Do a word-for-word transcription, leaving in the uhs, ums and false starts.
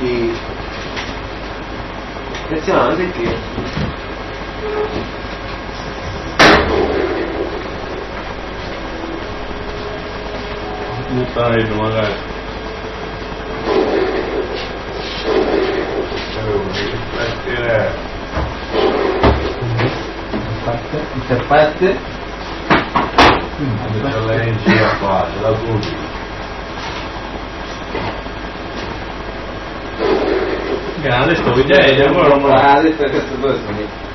avanti, pezzi avanti qui. Mutarino magari. Interfette. C'è l'energia qua, c'è la tubi. Grande sto video, Grande, questo dove sono?